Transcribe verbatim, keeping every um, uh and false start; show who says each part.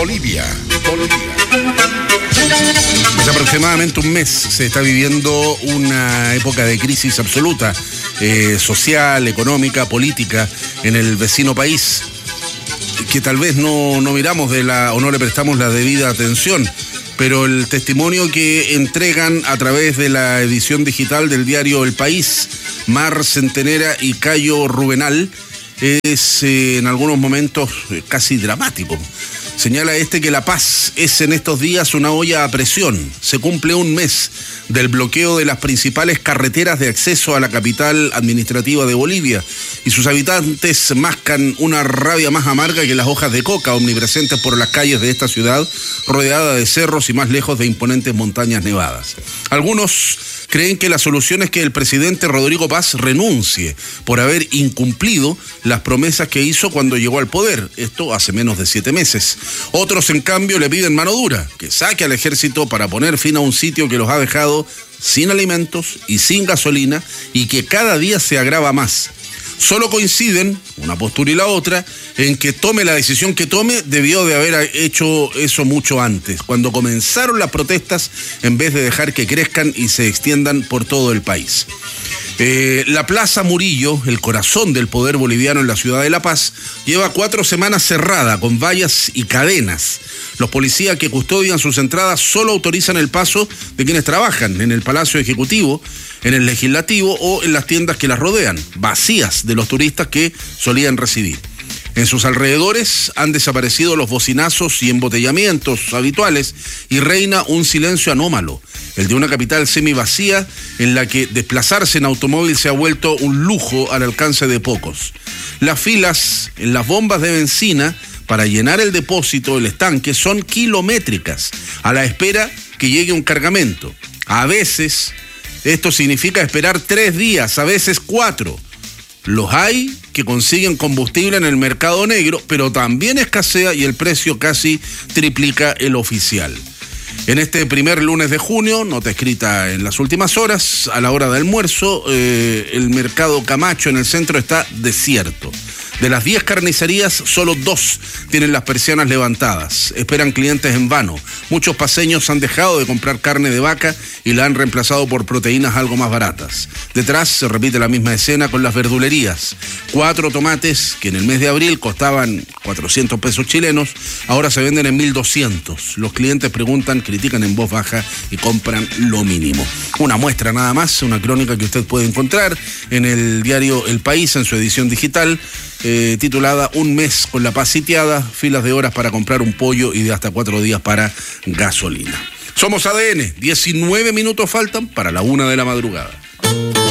Speaker 1: Bolivia. Bolivia. Hace aproximadamente un mes se está viviendo una época de crisis absoluta, eh, social, económica, política, en el vecino país, que tal vez no, no miramos de la, o no le prestamos la debida atención, pero el testimonio que entregan a través de la edición digital del diario El País, Mar Centenera y Cayo Rubenal, es eh, en algunos momentos eh, casi dramático. Señala este que la paz es en estos días una olla a presión. Se cumple un mes del bloqueo de las principales carreteras de acceso a la capital administrativa de Bolivia y sus habitantes mascan una rabia más amarga que las hojas de coca omnipresentes por las calles de esta ciudad, rodeada de cerros y más lejos de imponentes montañas nevadas. Algunos creen que la solución es que el presidente Rodrigo Paz renuncie por haber incumplido las promesas que hizo cuando llegó al poder, esto hace menos de siete meses. Otros, en cambio, le piden mano dura, que saque al ejército para poner fin a un sitio que los ha dejado sin alimentos y sin gasolina y que cada día se agrava más. Solo coinciden, una postura y la otra, en que tome la decisión que tome, debió de haber hecho eso mucho antes, cuando comenzaron las protestas, en vez de dejar que crezcan y se extiendan por todo el país. Eh, la Plaza Murillo, el corazón del poder boliviano en la ciudad de La Paz, lleva cuatro semanas cerrada, con vallas y cadenas. Los policías que custodian sus entradas solo autorizan el paso de quienes trabajan en el Palacio Ejecutivo, en el Legislativo o en las tiendas que las rodean, vacías de los turistas que solían recibir. En sus alrededores han desaparecido los bocinazos y embotellamientos habituales y reina un silencio anómalo, el de una capital semivacía en la que desplazarse en automóvil se ha vuelto un lujo al alcance de pocos. Las filas en las bombas de benzina para llenar el depósito, el estanque, son kilométricas, a la espera que llegue un cargamento. A veces esto significa esperar tres días, a veces cuatro. Los hay que consiguen combustible en el mercado negro, pero también escasea y el precio casi triplica el oficial. En este primer lunes de junio, nota escrita en las últimas horas, a la hora de almuerzo, eh, el mercado Camacho en el centro está desierto. De las diez carnicerías, solo dos tienen las persianas levantadas. Esperan clientes en vano. Muchos paseños han dejado de comprar carne de vaca y la han reemplazado por proteínas algo más baratas. Detrás se repite la misma escena con las verdulerías. Cuatro tomates que en el mes de abril costaban cuatrocientos pesos chilenos, ahora se venden en mil doscientos. Los clientes preguntan, critican en voz baja y compran lo mínimo. Una muestra nada más, una crónica que usted puede encontrar en el diario El País, en su edición digital, Eh, titulada Un mes con La Paz sitiada, filas de horas para comprar un pollo y de hasta cuatro días para gasolina. Somos A D N, diecinueve minutos faltan para la una de la madrugada.